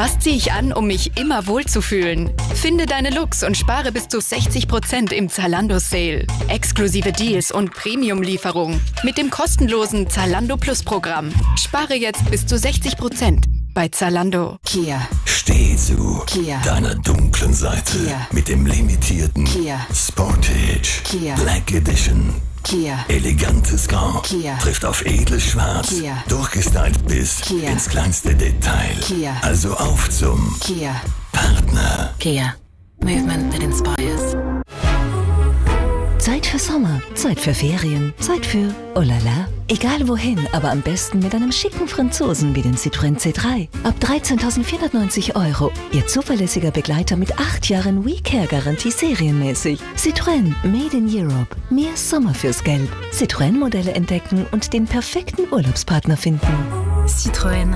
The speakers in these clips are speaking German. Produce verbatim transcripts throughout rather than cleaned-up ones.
Was ziehe ich an, um mich immer wohlzufühlen? Finde deine Looks und spare bis zu sechzig Prozent im Zalando-Sale. Exklusive Deals und Premium-Lieferung mit dem kostenlosen Zalando Plus-Programm. Spare jetzt bis zu sechzig Prozent bei Zalando. Kia. Steh zu Kia. deiner dunklen Seite Kia. mit dem limitierten Kia. Sportage Kia. Black Edition. Kia. Elegantes Grau Kia. trifft auf edles Schwarz, Kia. durchgestylt bis Kia. ins kleinste Detail. Kia. Also auf zum Kia. Partner. Kia. Movement that inspires. Zeit für Sommer, Zeit für Ferien, Zeit für oh la la. Egal wohin, aber am besten mit einem schicken Franzosen wie den Citroën C drei. Ab dreizehntausendvierhundertneunzig Euro. Ihr zuverlässiger Begleiter mit acht Jahren WeCare-Garantie serienmäßig. Citroën Made in Europe. Mehr Sommer fürs Geld. Citroën-Modelle entdecken und den perfekten Urlaubspartner finden. Citroën.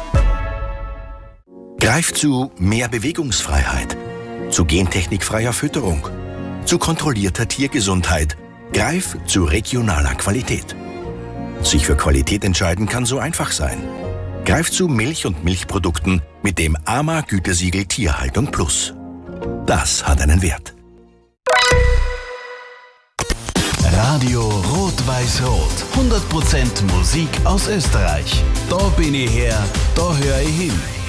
Greif zu mehr Bewegungsfreiheit, zu gentechnikfreier Fütterung, zu kontrollierter Tiergesundheit. Greif zu regionaler Qualität. Sich für Qualität entscheiden kann so einfach sein. Greif zu Milch und Milchprodukten mit dem A M A-Gütesiegel Tierhaltung Plus. Das hat einen Wert. Radio Rot-Weiß-Rot. hundert Prozent Musik aus Österreich. Da bin ich her, da höre ich hin.